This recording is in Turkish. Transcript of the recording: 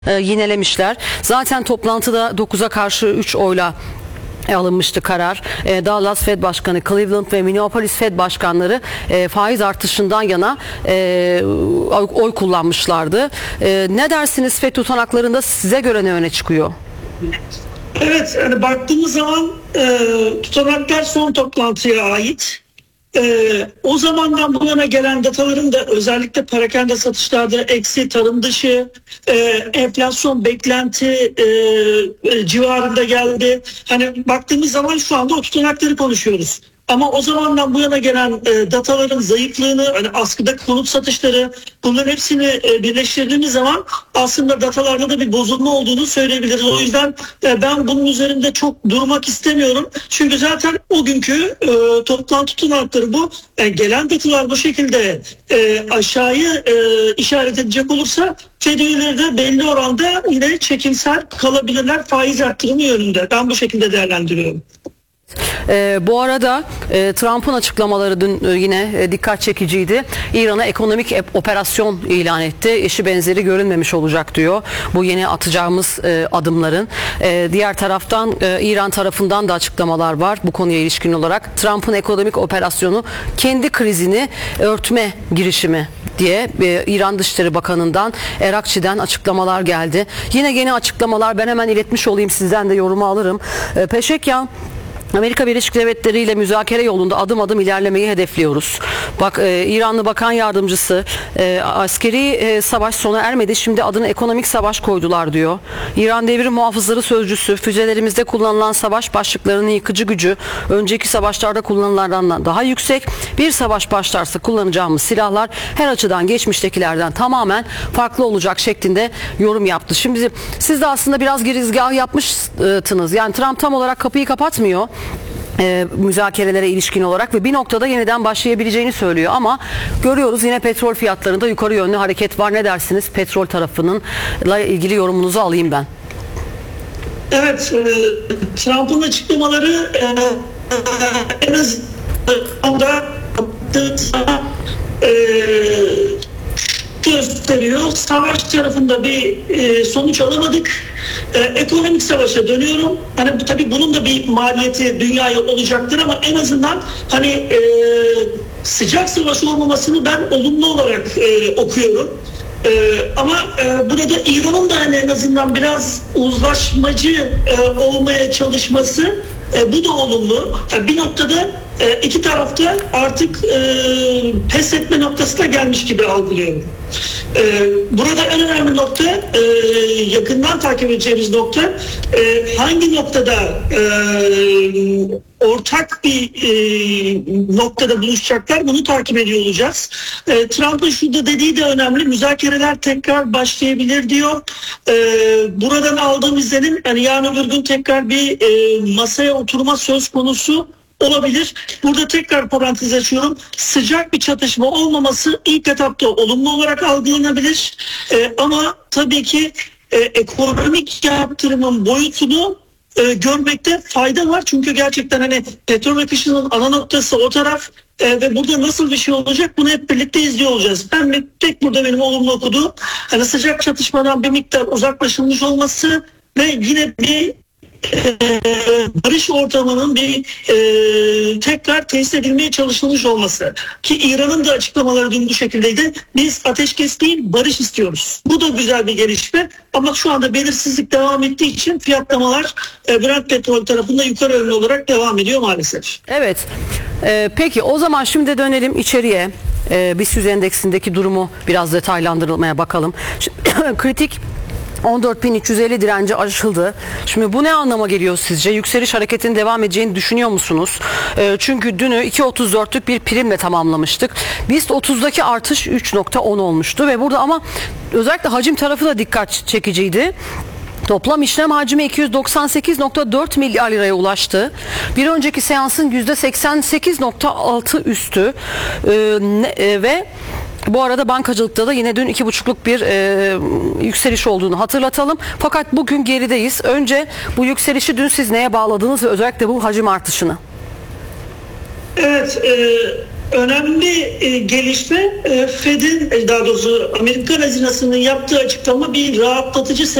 Yinelemişler. Zaten toplantıda 9'a karşı 3 oyla alınmıştı karar. Dallas Fed Başkanı, Cleveland ve Minneapolis Fed Başkanları faiz artışından yana oy kullanmışlardı. Ne dersiniz, Fed tutanaklarında size göre ne öne çıkıyor? Evet, yani baktığımız zaman tutanaklar son toplantıya ait. O zamandan bu yana gelen dataların da özellikle perakende satışlarda eksi, tarım dışı, enflasyon beklenti civarında geldi. Hani baktığımız zaman şu anda o tutanakları konuşuyoruz. Ama o zamandan bu yana gelen dataların zayıflığını, hani askıda konut satışları, bunların hepsini birleştirdiğimiz zaman aslında datalarda da bir bozulma olduğunu söyleyebiliriz. O yüzden ben bunun üzerinde çok durmak istemiyorum. Çünkü zaten o günkü toplantı tutanakları bu. Gelen datalar bu şekilde aşağıyı işaret edecek olursa Fed üyeleri de belli oranda yine çekimsel kalabilirler faiz arttırımı yönünde. Ben bu şekilde değerlendiriyorum. Bu arada Trump'ın açıklamaları dün yine dikkat çekiciydi. İran'a ekonomik operasyon ilan etti. Eşi benzeri görünmemiş olacak diyor. Bu yeni atacağımız adımların. Diğer taraftan İran tarafından da açıklamalar var bu konuya ilişkin olarak. Trump'ın ekonomik operasyonu kendi krizini örtme girişimi diye İran Dışişleri Bakanı'ndan, Erakçi'den açıklamalar geldi. Yine yeni açıklamalar, ben hemen iletmiş olayım, sizden de yorumu alırım. Peşekyan, Amerika Birleşik Devletleri ile müzakere yolunda adım adım ilerlemeyi hedefliyoruz. Bak, İranlı Bakan Yardımcısı askeri savaş sona ermedi, şimdi adını ekonomik savaş koydular diyor. İran Devrim Muhafızları Sözcüsü, füzelerimizde kullanılan savaş başlıklarının yıkıcı gücü önceki savaşlarda kullanılanlardan daha yüksek. Bir savaş başlarsa kullanacağımız silahlar her açıdan geçmiştekilerden tamamen farklı olacak şeklinde yorum yaptı. Şimdi siz de aslında biraz girizgah yapmıştınız. Yani Trump tam olarak kapıyı kapatmıyor müzakerelere ilişkin olarak ve bir noktada yeniden başlayabileceğini söylüyor, ama görüyoruz yine petrol fiyatlarında yukarı yönlü hareket var. Ne dersiniz? Petrol tarafınınla ilgili yorumunuzu alayım ben. Evet, Trump'ın açıklamaları en azından gösteriyor. Savaş tarafında bir sonuç alamadık. Ekonomik savaşa dönüyorum. Hani tabii bunun da bir maliyeti dünyaya olacaktır, ama en azından hani sıcak savaş olmamasını ben olumlu olarak okuyorum. Ama burada İran'ın da hani en azından biraz uzlaşmacı olmaya çalışması, bu da olumlu. Bir noktada iki tarafta artık pes etme noktasına gelmiş gibi algılıyorum. Burada en önemli nokta, yakından takip edeceğimiz nokta, hangi noktada ortak bir noktada buluşacaklar, bunu takip ediyor olacağız. Trump'ın şurada dediği de önemli, müzakereler tekrar başlayabilir diyor. Buradan aldığım izlenim, yani yarın öbür gün tekrar bir masaya oturma söz konusu olabilir. Burada tekrar parantez açıyorum. Sıcak bir çatışma olmaması ilk etapta olumlu olarak algılanabilir. Ama tabii ki ekonomik yaptırımın boyutunu görmekte fayda var. Çünkü gerçekten hani petrol akışının ana noktası o taraf ve burada nasıl bir şey olacak, bunu hep birlikte izliyor olacağız. Tek burada benim olumlu okuduğum, hani sıcak çatışmadan bir miktar uzaklaşılmış olması ve yine bir barış ortamının bir tekrar tesis edilmeye çalışılmış olması. Ki İran'ın da açıklamaları dün bu şekildeydi. Biz ateşkes değil, barış istiyoruz. Bu da güzel bir gelişme, ama şu anda belirsizlik devam ettiği için fiyatlamalar Brent petrol tarafında yukarı yönlü olarak devam ediyor maalesef. Evet. Peki o zaman şimdi dönelim içeriye. BIST endeksindeki durumu biraz detaylandırılmaya bakalım. Kritik 14.350 direnci aşıldı. Şimdi bu ne anlama geliyor sizce? Yükseliş hareketinin devam edeceğini düşünüyor musunuz? Çünkü dünü 2.34'lük bir primle tamamlamıştık. BIST 30'daki artış 3.10 olmuştu ve burada ama özellikle hacim tarafı da dikkat çekiciydi. Toplam işlem hacmi 298.4 milyar liraya ulaştı. Bir önceki seansın %88.6 üstü ve bu arada bankacılıkta da yine dün 2.5'luk bir yükseliş olduğunu hatırlatalım. Fakat bugün gerideyiz. Önce bu yükselişi dün siz neye bağladınız ve özellikle bu hacim artışını? Evet, önemli gelişme Fed'in, daha doğrusu Amerikan hazinasının yaptığı açıklama bir rahatlatıcı